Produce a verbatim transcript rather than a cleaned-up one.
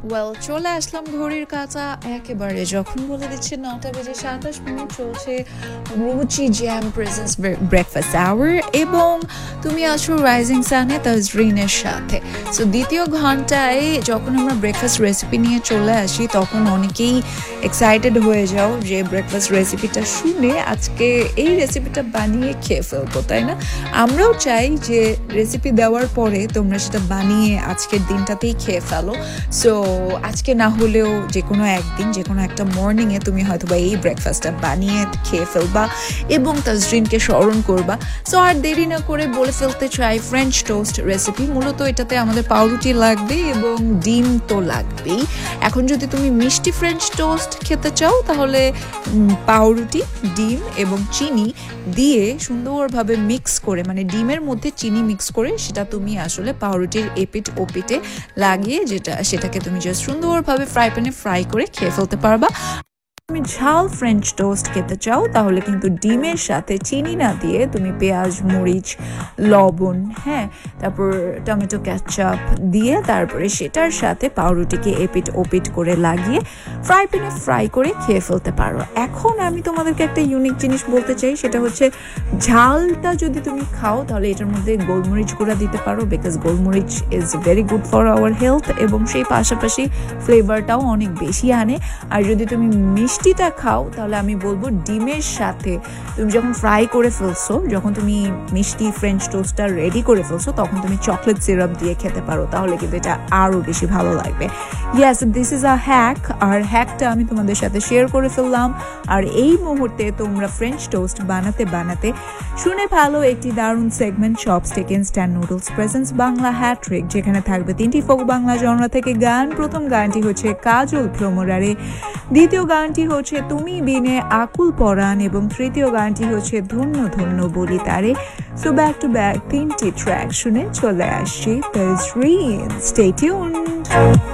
Well চলে আসলাম ঘড়ির কাঁচা একেবারে, যখন বলে দিচ্ছে নটা বেজে সাতাশ মিনিট চলছে রুচি জ্যাম প্রেজেন্স ব্রেকফাস্ট আওয়ার, এবং তুমি আছো রাইজিং সানে তাজরিনের সাথে। সো দ্বিতীয় ঘন্টায় যখন আমরা ব্রেকফাস্ট রেসিপি নিয়ে চলে আসি তখন অনেকেই এক্সাইটেড হয়ে যাও যে ব্রেকফাস্ট রেসিপিটা শুনে আজকে এই রেসিপিটা বানিয়ে খেয়ে ফেলবো, তাই না? আমরাও চাই যে রেসিপি দেওয়ার পরে তোমরা সেটা বানিয়ে আজকের দিনটাতেই খেয়ে ফেলো। সো আজকে না হলেও যে কোনো একদিন, যে কোনো একটা মর্নিংয়ে তুমি হয়তো বা এই ব্রেকফাস্টটা বানিয়ে খেয়ে ফেলবা এবং তাজরিনকে স্মরণ করবা। সো আর দেরি না করে বলে ফেলতে চাই ফ্রেঞ্চ টোস্ট রেসিপি। মূলত এটাতে আমাদের পাউরুটি লাগবে এবং ডিম তো লাগবেই। এখন যদি তুমি মিষ্টি ফ্রেঞ্চ টোস্ট খেতে চাও তাহলে পাউরুটি, ডিম এবং চিনি দিয়ে সুন্দরভাবে মিক্স করে, মানে ডিমের মধ্যে চিনি মিক্স করে সেটা তুমি আসলে পাউরুটির এপিট ওপিটে লাগিয়ে যেটা সেটাকে তুমি জাস্ট সুন্দরভাবে ফ্রাই প্যানে ফ্রাই করে খেয়ে ফেলতে পারবা। তুমি ঝাল ফ্রেঞ্চ টোস্ট খেতে চাও তাহলে কিন্তু ডিমের সাথে চিনি না দিয়ে তুমি পেঁয়াজ, মরিচ, লবণ, হ্যাঁ, তারপর টমেটো ক্যাচাপ দিয়ে তারপরে সেটার সাথে পাউরুটিকে এপিট ওপিট করে লাগিয়ে ফ্রাই প্যানে ফ্রাই করে খেয়ে ফেলতে পারো। এখন আমি তোমাদেরকে একটা ইউনিক জিনিস বলতে চাই, সেটা হচ্ছে ঝালটা যদি তুমি খাও তাহলে এটার মধ্যে গোলমরিচ গুঁড়া দিতে পারো, বিকজ গোলমরিচ is very good for our health এবং সেই পাশাপাশি ফ্লেভারটাও অনেক বেশি আনে। আর যদি তুমি মিষ্টিটা খাও তাহলে আমি বলবো ডিমের সাথে তুমি যখন ফ্রাই করে ফেলছো, যখন তুমি মিষ্টি ফ্রেঞ্চ টোস্টটা রেডি করে ফেলছো তখন তুমি চকলেট সিরাপ দিয়ে খেতে পারো, তাহলে কিন্তু এটা আরও বেশি ভালো লাগবে। Yes, this is a hack, আর হ্যাকটা আমি তোমাদের সাথে শেয়ার করে ফেললাম। আর এই মুহূর্তে তোমরা ফ্রেঞ্চ টোস্ট বানাতে বানাতে শুনে ভালো একটি দারুণ segment chopstick instant noodles presence Bangla hat trick, যেখানে থাকবে তিনটি ফোক বাংলা জনরা থেকে গান। প্রথম গানটি হচ্ছে কাজল ভ্রমরারে, দ্বিতীয় গানটি হচ্ছে তুমি বিনে আকুল পরাণ এবং তৃতীয় গানটি হচ্ছে ধন্য ধন্য বলি তারে। সো ব্যাক টু ব্যাক তিনটি ট্র্যাক শুনে চলে আসছি তাজরিন। Stay tuned.